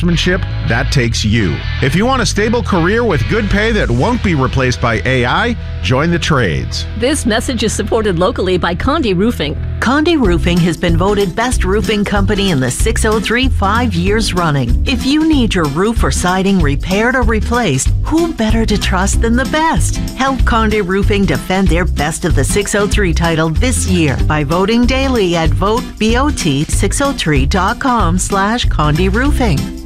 craftsmanship, that takes you. If you want a stable career with good pay that won't be replaced by AI, join the trades. This message is supported locally by Condé Roofing. Condé Roofing has been voted Best Roofing Company in the 603 5 years running. If you need your roof or siding repaired or replaced, who better to trust than the best? Help Condé Roofing defend their Best of the 603 title this year by voting daily at votebot603.com/Condé Roofing.